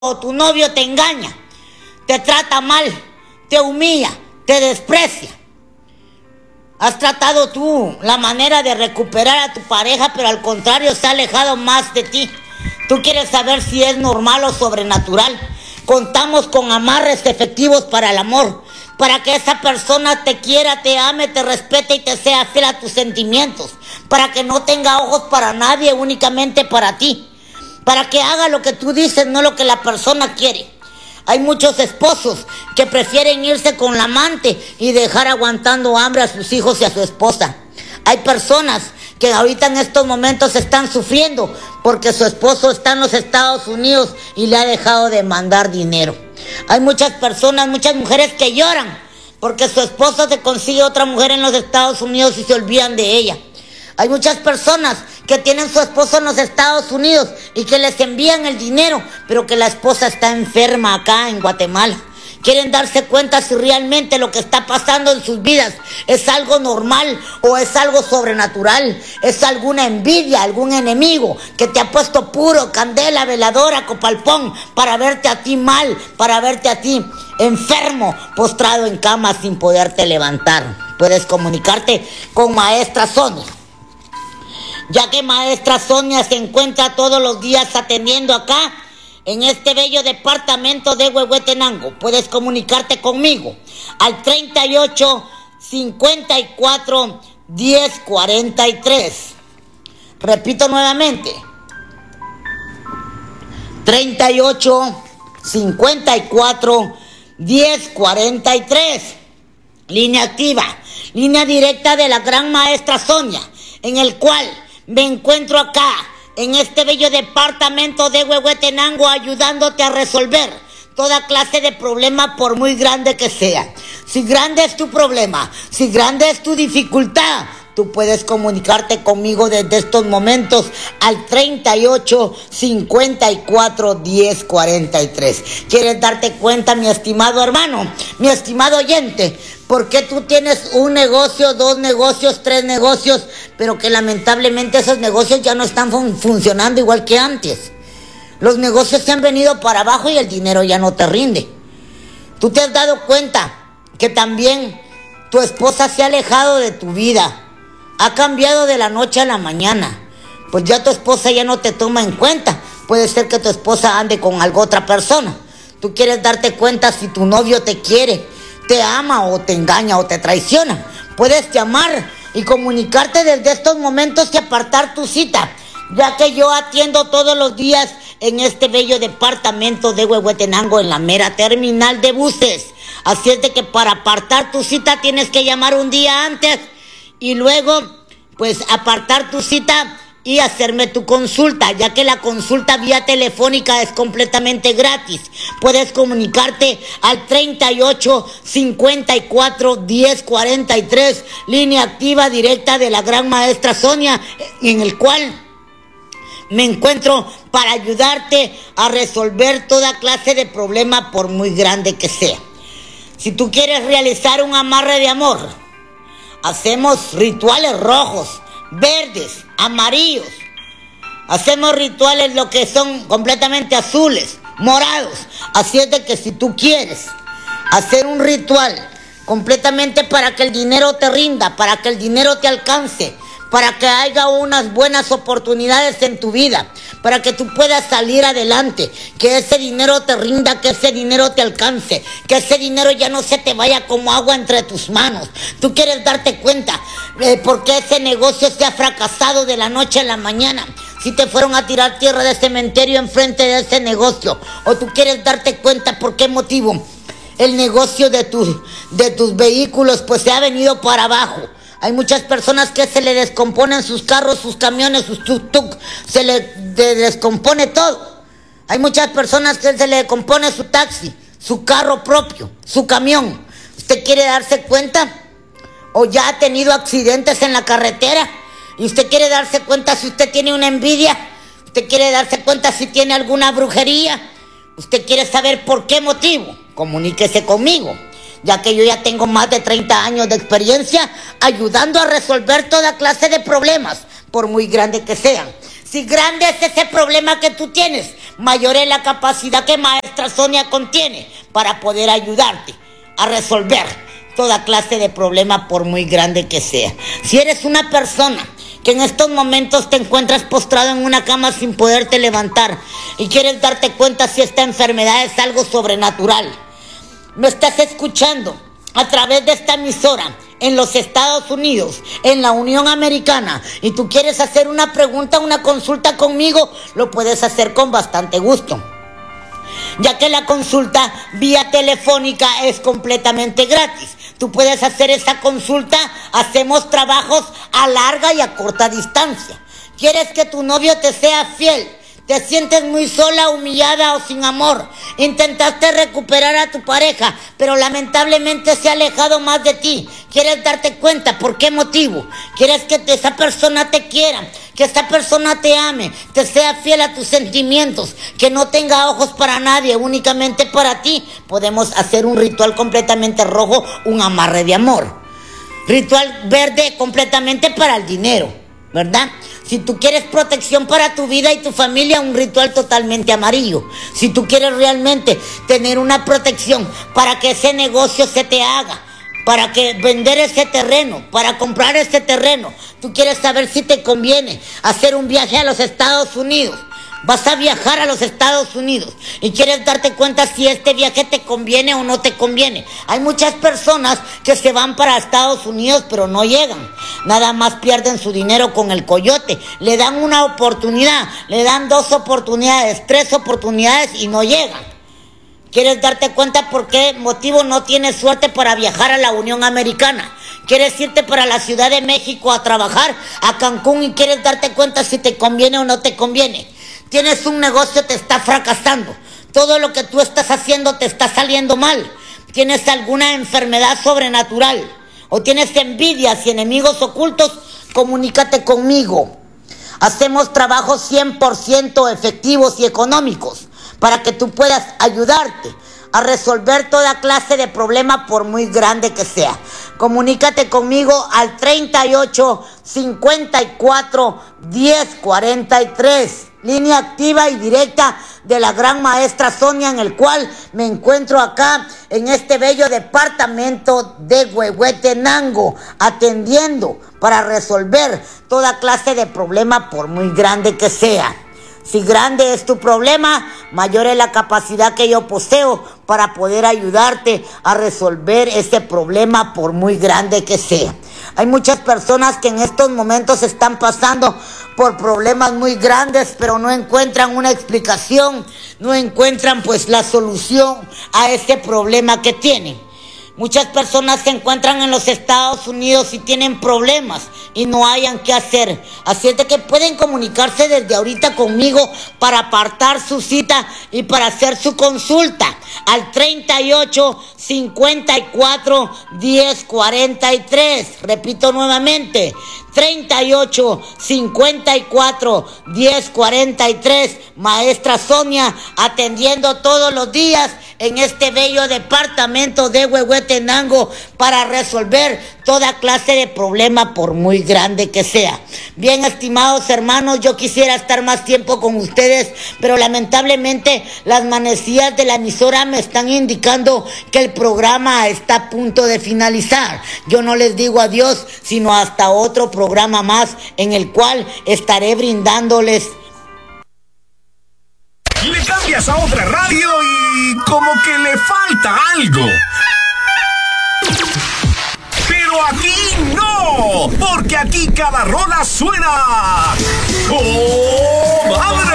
o tu novio te engaña, te trata mal, te humilla, te desprecia. Has tratado tú la manera de recuperar a tu pareja, pero al contrario se ha alejado más de ti. Tú quieres saber si es normal o sobrenatural. Contamos con amarres efectivos para el amor, para que esa persona te quiera, te ame, te respete y te sea fiel a tus sentimientos, para que no tenga ojos para nadie, únicamente para ti, para que haga lo que tú dices, no lo que la persona quiere. Hay muchos esposos que prefieren irse con la amante y dejar aguantando hambre a sus hijos y a su esposa. Hay personas que ahorita en estos momentos están sufriendo porque su esposo está en los Estados Unidos y le ha dejado de mandar dinero. Hay muchas personas, muchas mujeres que lloran porque su esposo se consigue otra mujer en los Estados Unidos y se olvidan de ella. Hay muchas personas que tienen su esposo en los Estados Unidos y que les envían el dinero, pero que la esposa está enferma acá en Guatemala. Quieren darse cuenta si realmente lo que está pasando en sus vidas es algo normal o es algo sobrenatural. Es alguna envidia, algún enemigo que te ha puesto puro, candela, veladora, copalpón para verte a ti mal, para verte a ti enfermo, postrado en cama sin poderte levantar. Puedes comunicarte con Maestra Sonia, ya que Maestra Sonia se encuentra todos los días atendiendo acá en este bello departamento de Huehuetenango. Puedes comunicarte conmigo al 38 54 10 43. Repito nuevamente, 38 54 10 43. Línea activa, línea directa de la gran Maestra Sonia, en el cual me encuentro acá en este bello departamento de Huehuetenango, ayudándote a resolver toda clase de problema, por muy grande que sea. Si grande es tu problema, si grande es tu dificultad, tú puedes comunicarte conmigo desde estos momentos al 38 54 10 43. ¿Quieres darte cuenta, mi estimado hermano, mi estimado oyente, por qué tú tienes un negocio, dos negocios, tres negocios, pero que lamentablemente esos negocios ya no están funcionando igual que antes? Los negocios se han venido para abajo y el dinero ya no te rinde. Tú te has dado cuenta que también tu esposa se ha alejado de tu vida, ha cambiado de la noche a la mañana. Pues ya tu esposa ya no te toma en cuenta. Puede ser que tu esposa ande con otra persona. Tú quieres darte cuenta si tu novio te quiere, te ama o te engaña o te traiciona. Puedes llamar y comunicarte desde estos momentos y apartar tu cita, ya que yo atiendo todos los días en este bello departamento de Huehuetenango, en la mera terminal de buses. Así es de que para apartar tu cita tienes que llamar un día antes y luego pues apartar tu cita y hacerme tu consulta, ya que la consulta vía telefónica es completamente gratis. Puedes comunicarte al 38 54 10 43, línea activa directa de la gran Maestra Sonia, en el cual me encuentro para ayudarte a resolver toda clase de problema, por muy grande que sea. Si tú quieres realizar un amarre de amor, hacemos rituales rojos, verdes, amarillos. Hacemos rituales lo que son completamente azules, morados. Así es de que si tú quieres hacer un ritual completamente para que el dinero te rinda, para que el dinero te alcance, para que haya unas buenas oportunidades en tu vida, para que tú puedas salir adelante, que ese dinero te rinda, que ese dinero te alcance, que ese dinero ya no se te vaya como agua entre tus manos. Tú quieres darte cuenta por qué ese negocio se ha fracasado de la noche a la mañana, si te fueron a tirar tierra de cementerio enfrente de ese negocio, o tú quieres darte cuenta por qué motivo el negocio de tus vehículos pues se ha venido para abajo. Hay muchas personas que se le descomponen sus carros, sus camiones, sus tuk-tuk, se le descompone todo. Hay muchas personas que se le descompone su taxi, su carro propio, su camión. ¿Usted quiere darse cuenta? ¿O ya ha tenido accidentes en la carretera? ¿Y usted quiere darse cuenta si usted tiene una envidia? ¿Usted quiere darse cuenta si tiene alguna brujería? ¿Usted quiere saber por qué motivo? Comuníquese conmigo, ya que yo ya tengo más de 30 años de experiencia ayudando a resolver toda clase de problemas, por muy grande que sean. Si grande es ese problema que tú tienes, mayor es la capacidad que Maestra Sonia contiene para poder ayudarte a resolver toda clase de problema, por muy grande que sea. Si eres una persona que en estos momentos te encuentras postrado en una cama sin poderte levantar y quieres darte cuenta si esta enfermedad es algo sobrenatural, me estás escuchando a través de esta emisora en los Estados Unidos, en la Unión Americana, y tú quieres hacer una pregunta, una consulta conmigo, lo puedes hacer con bastante gusto, ya que la consulta vía telefónica es completamente gratis. Tú puedes hacer esa consulta, hacemos trabajos a larga y a corta distancia. ¿Quieres que tu novio te sea fiel? ¿Te sientes muy sola, humillada o sin amor? Intentaste recuperar a tu pareja, pero lamentablemente se ha alejado más de ti. ¿Quieres darte cuenta por qué motivo? ¿Quieres que esa persona te quiera? Que esta persona te ame, te sea fiel a tus sentimientos, que no tenga ojos para nadie, únicamente para ti. Podemos hacer un ritual completamente rojo, un amarre de amor. Ritual verde completamente para el dinero, ¿verdad? Si tú quieres protección para tu vida y tu familia, un ritual totalmente amarillo. Si tú quieres realmente tener una protección para que ese negocio se te haga, para que vender ese terreno, para comprar ese terreno, tú quieres saber si te conviene hacer un viaje a los Estados Unidos. Vas a viajar a los Estados Unidos y quieres darte cuenta si este viaje te conviene o no te conviene. Hay muchas personas que se van para Estados Unidos pero no llegan. Nada más pierden su dinero con el coyote. Le dan una oportunidad, le dan 2 oportunidades, 3 oportunidades y no llegan. ¿Quieres darte cuenta por qué motivo no tienes suerte para viajar a la Unión Americana? ¿Quieres irte para la Ciudad de México a trabajar, a Cancún, y quieres darte cuenta si te conviene o no te conviene? Tienes un negocio, te está fracasando. Todo lo que tú estás haciendo te está saliendo mal. Tienes alguna enfermedad sobrenatural o tienes envidias y enemigos ocultos, comunícate conmigo. Hacemos trabajos 100% efectivos y económicos para que tú puedas ayudarte a resolver toda clase de problema, por muy grande que sea. Comunícate conmigo al 38 54 10 43. Línea activa y directa de la gran Maestra Sonia, en el cual me encuentro acá en este bello departamento de Huehuetenango, atendiendo para resolver toda clase de problema, por muy grande que sea. Si grande es tu problema, mayor es la capacidad que yo poseo para poder ayudarte a resolver ese problema, por muy grande que sea. Hay muchas personas que en estos momentos están pasando por problemas muy grandes, pero no encuentran una explicación, no encuentran pues la solución a ese problema que tienen. Muchas personas se encuentran en los Estados Unidos y tienen problemas y no hayan qué hacer. Así es de que pueden comunicarse desde ahorita conmigo para apartar su cita y para hacer su consulta al 38 54 10 43. Repito nuevamente, 38 54 10 43. Maestra Sonia, atendiendo todos los días en este bello departamento de Huehuetenango para resolver toda clase de problema, por muy grande que sea. Bien, estimados hermanos, yo quisiera estar más tiempo con ustedes, pero lamentablemente las manecillas de la emisora me están indicando que el programa está a punto de finalizar. Yo no les digo adiós, sino hasta otro programa más en el cual estaré brindándoles. Le cambias a otra radio y como que le falta algo. Pero aquí no, porque aquí cada rola suena ¡oh, madre!